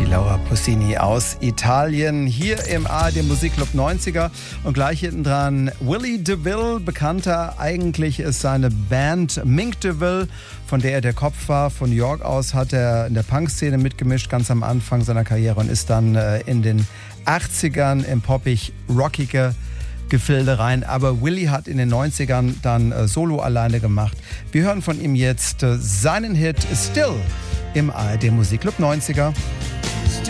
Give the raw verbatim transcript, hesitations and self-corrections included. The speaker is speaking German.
Laura Pausini aus Italien, hier im A R D Musikclub neunziger. Und gleich hinten dran Willie DeVille, bekannter eigentlich ist seine Band Mink DeVille, von der er der Kopf war. Von New York aus hat er in der Punk-Szene mitgemischt, ganz am Anfang seiner Karriere, und ist dann äh, in den achtzigern im poppig-rockige Gefilde rein. Aber Willie hat in den neunzigern dann äh, Solo alleine gemacht. Wir hören von ihm jetzt äh, seinen Hit Still im A R D Musikclub neunziger.